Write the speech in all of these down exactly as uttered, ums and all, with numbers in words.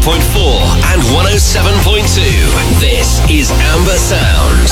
point four and one oh seven point two. This is Amber Sound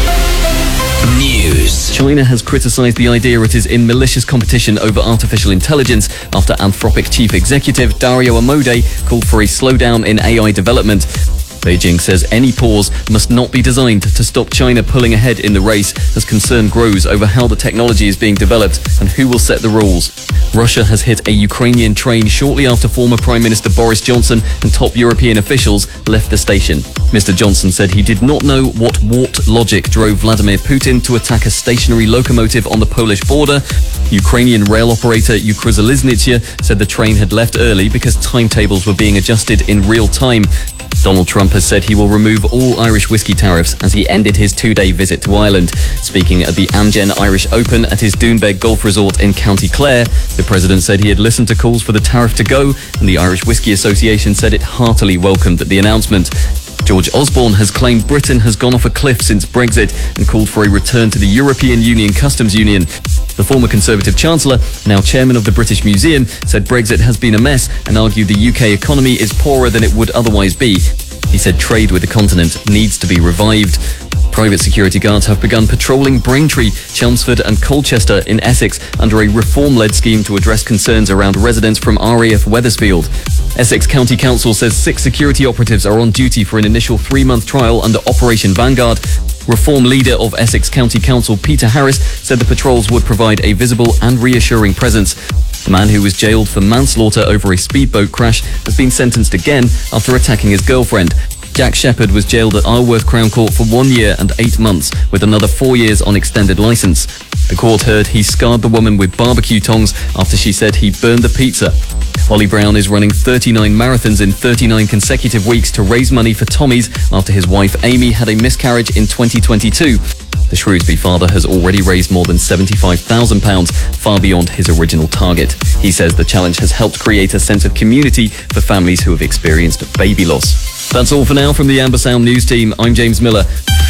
News. China has criticised the idea it is in malicious competition over artificial intelligence after Anthropic chief executive Dario Amodei called for a slowdown in A I development. Beijing says any pause must not be designed to stop China pulling ahead in the race as concern grows over how the technology is being developed and who will set the rules. Russia has hit a Ukrainian train shortly after former Prime Minister Boris Johnson and top European officials left the station. Mister Johnson said he did not know what warped logic drove Vladimir Putin to attack a stationary locomotive on the Polish border. Ukrainian rail operator Ukrzaliznytsia said the train had left early because timetables were being adjusted in real time. Donald Trump has said he will remove all Irish whiskey tariffs as he ended his two-day visit to Ireland. Speaking at the Amgen Irish Open at his Doonbeg Golf Resort in County Clare, the president said he had listened to calls for the tariff to go, and the Irish Whiskey Association said it heartily welcomed the announcement. George Osborne has claimed Britain has gone off a cliff since Brexit and called for a return to the European Union Customs Union. The former Conservative Chancellor, now chairman of the British Museum, said Brexit has been a mess and argued the U K economy is poorer than it would otherwise be. He said trade with the continent needs to be revived. Private security guards have begun patrolling Braintree, Chelmsford and Colchester in Essex under a reform-led scheme to address concerns around residents from R A F Wethersfield. Essex County Council says six security operatives are on duty for an initial three-month trial under Operation Vanguard. Reform leader of Essex County Council, Peter Harris, said the patrols would provide a visible and reassuring presence. The man who was jailed for manslaughter over a speedboat crash has been sentenced again after attacking his girlfriend. Jack Shepherd was jailed at Isleworth Crown Court for one year and eight months, with another four years on extended licence. The court heard he scarred the woman with barbecue tongs after she said he burned the pizza. Ollie Brown is running thirty-nine marathons in thirty-nine consecutive weeks to raise money for Tommy's after his wife Amy had a miscarriage in twenty twenty-two. The Shrewsbury father has already raised more than seventy-five thousand pounds, far beyond his original target. He says the challenge has helped create a sense of community for families who have experienced baby loss. That's all for now from the Amber Sound News team. I'm James Miller.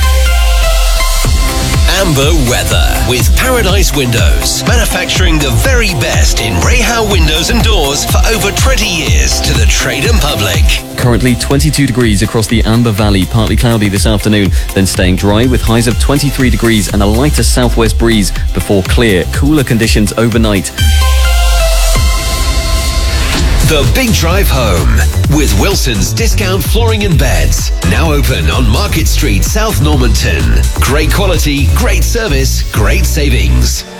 Amber weather with Paradise Windows, manufacturing the very best in Rayhow windows and doors for over twenty years to the trade and public. Currently twenty-two degrees across the Amber Valley, partly cloudy this afternoon, then staying dry with highs of twenty-three degrees and a lighter southwest breeze before clear, cooler conditions overnight. The Big Drive Home with Wilson's Discount Flooring and Beds. Now open on Market Street, South Normanton. Great quality, great service, great savings.